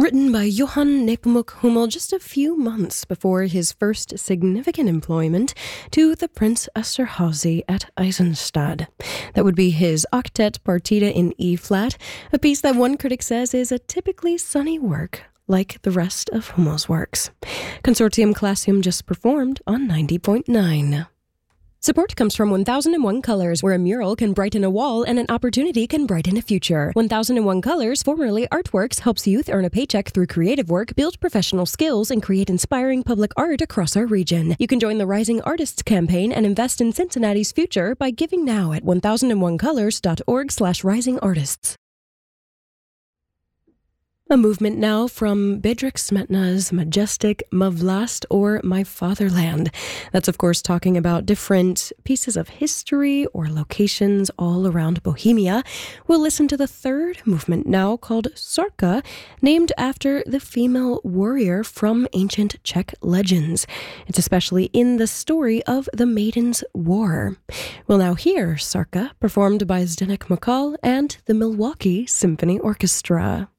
Written by Johann Nepomuk Hummel just a few months before his first significant employment to the Prince Esterhazy at Eisenstadt. That would be his Octet Partita in E-flat, a piece that one critic says is a typically sunny work, like the rest of Hummel's works. Consortium Classium just performed on 90.9. Support comes from 1001 Colors, where a mural can brighten a wall and an opportunity can brighten a future. 1001 Colors, formerly Artworks, helps youth earn a paycheck through creative work, build professional skills, and create inspiring public art across our region. You can join the Rising Artists campaign and invest in Cincinnati's future by giving now at 1001colors.org/risingartists. A movement now from Bedřich Smetana's majestic Ma Vlast, or My Fatherland. That's, of course, talking about different pieces of history or locations all around Bohemia. We'll listen to the third movement now, called Sorka, named after the female warrior from ancient Czech legends. It's especially in the story of the Maiden's War. We'll now hear Sorka, performed by Zdeněk Makal and the Milwaukee Symphony Orchestra.